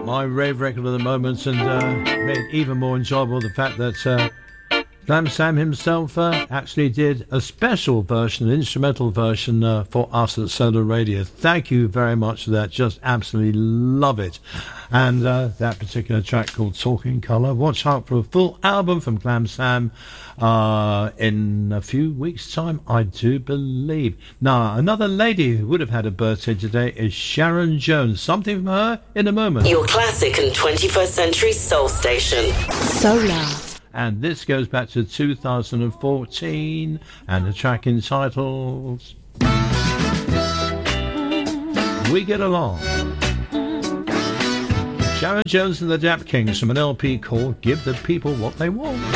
my rave record of the moment, and made it even more enjoyable the fact that Glam Sam himself actually did a special version, an instrumental version for us at Solar Radio. Thank you very much for that. Just absolutely love it. And that particular track called Talking Colour. Watch out for a full album from Glam Sam in a few weeks' time, I do believe. Now, another lady who would have had a birthday today is Sharon Jones. Something from her in a moment. Your classic and 21st century soul station. Solar. And this goes back to 2014, and the track entitled We Get Along. Sharon Jones and the Dap Kings from an LP called Give the People What They Want.